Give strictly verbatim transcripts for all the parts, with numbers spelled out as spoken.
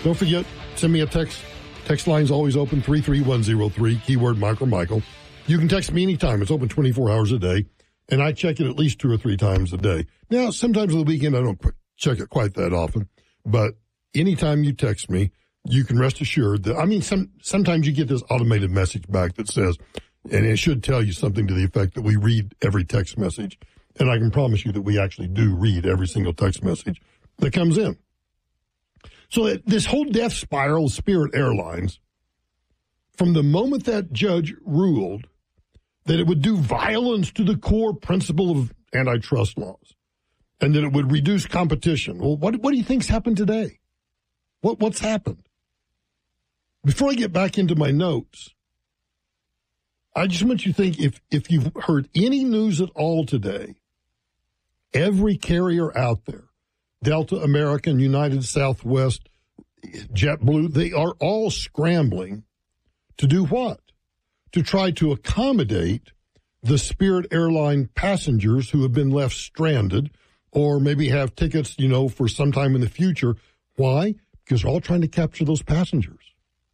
Don't forget, send me a text. Text line's always open, three three one zero three, keyword Mike or Michael. You can text me anytime. It's open twenty-four hours a day, and I check it at least two or three times a day. Now, sometimes on the weekend, I don't check it quite that often, but anytime you text me, you can rest assured that, I mean, some sometimes you get this automated message back that says, and it should tell you something to the effect that we read every text message, and I can promise you that we actually do read every single text message that comes in. So this whole death spiral of Spirit Airlines, from the moment that judge ruled that it would do violence to the core principle of antitrust laws and that it would reduce competition. Well, what, what do you think's happened today? What, what's happened? Before I get back into my notes, I just want you to think, if, if you've heard any news at all today, every carrier out there, Delta, American, United, Southwest, JetBlue, they are all scrambling to do what? To try to accommodate the Spirit Airline passengers who have been left stranded or maybe have tickets, you know, for some time in the future. Why? Because they're all trying to capture those passengers.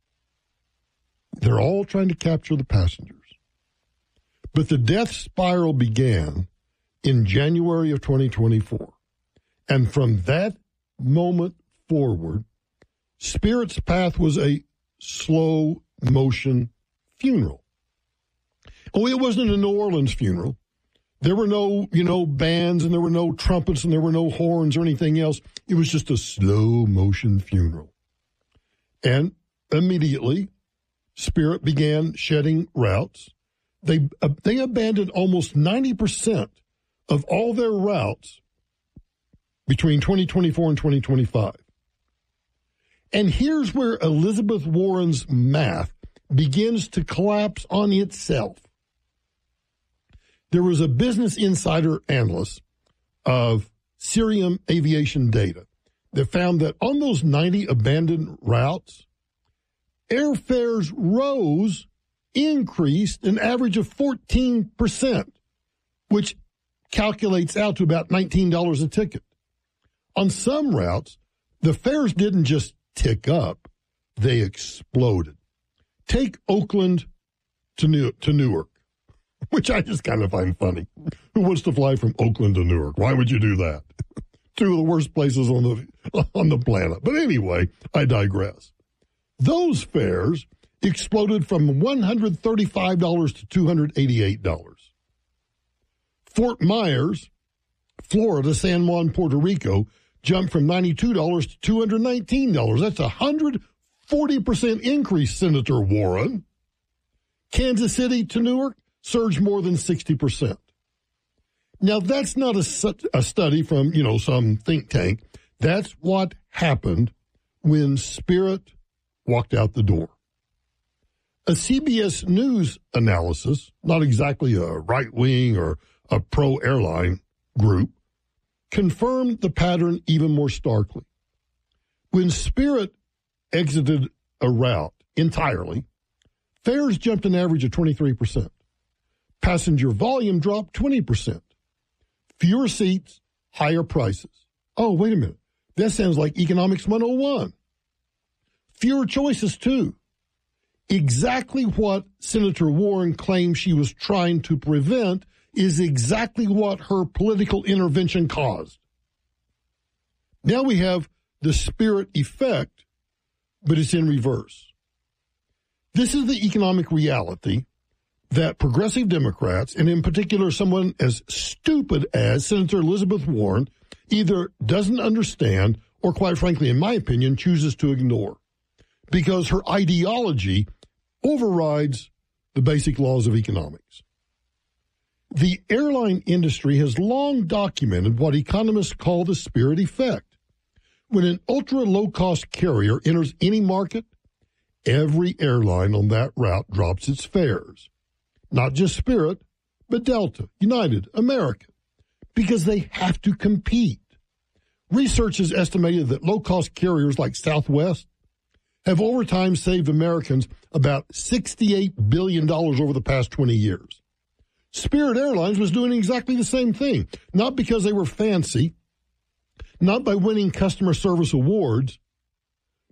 They're all trying to capture the passengers. But the death spiral began in January of twenty twenty-four. And from that moment forward, Spirit's path was a slow motion funeral. Oh, it wasn't a New Orleans funeral. There were no, you know, bands, and there were no trumpets, and there were no horns or anything else. It was just a slow motion funeral. And immediately, Spirit began shedding routes. They, uh, they abandoned almost ninety percent of all their routes between twenty twenty-four and twenty twenty-five. And here's where Elizabeth Warren's math begins to collapse on itself. There was a Business Insider analyst of Cirium Aviation Data that found that on those ninety abandoned routes, airfares rose, increased an average of fourteen percent, which calculates out to about nineteen dollars a ticket. On some routes, the fares didn't just tick up, they exploded. Take Oakland to New- to Newark, which I just kind of find funny. Who wants to fly from Oakland to Newark? Why would you do that? Two of the worst places on the on the planet. But anyway, I digress. Those fares exploded from one hundred thirty-five dollars to two hundred eighty-eight dollars. Fort Myers, Florida, San Juan, Puerto Rico, jumped from ninety-two dollars to two hundred nineteen dollars. That's a one hundred forty percent increase, Senator Warren. Kansas City to Newark surged more than sixty percent. Now, that's not a, a study from, you know, some think tank. That's what happened when Spirit walked out the door. A C B S News analysis, not exactly a right-wing or a pro-airline group, confirmed the pattern even more starkly. When Spirit exited a route entirely, fares jumped an average of twenty-three percent. Passenger volume dropped twenty percent. Fewer seats, higher prices. Oh, wait a minute. That sounds like Economics one oh one. Fewer choices, too. Exactly what Senator Warren claimed she was trying to prevent is exactly what her political intervention caused. Now we have the Spirit effect, but it's in reverse. This is the economic reality that progressive Democrats, and in particular someone as stupid as Senator Elizabeth Warren, either doesn't understand or, quite frankly, in my opinion, chooses to ignore, because her ideology overrides the basic laws of economics. The airline industry has long documented what economists call the Spirit effect. When an ultra-low-cost carrier enters any market, every airline on that route drops its fares. Not just Spirit, but Delta, United, American, because they have to compete. Research has estimated that low-cost carriers like Southwest have over time saved Americans about sixty-eight billion dollars over the past twenty years. Spirit Airlines was doing exactly the same thing, not because they were fancy, not by winning customer service awards,